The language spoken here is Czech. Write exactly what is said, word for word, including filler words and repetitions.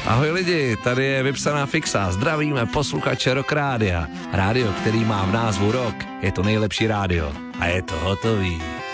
Ahoj lidi, tady je Vypsaná fixa. Zdravíme posluchače Rock Rádia. Rádio, který má v názvu Rock, je to nejlepší rádio. A je to hotový.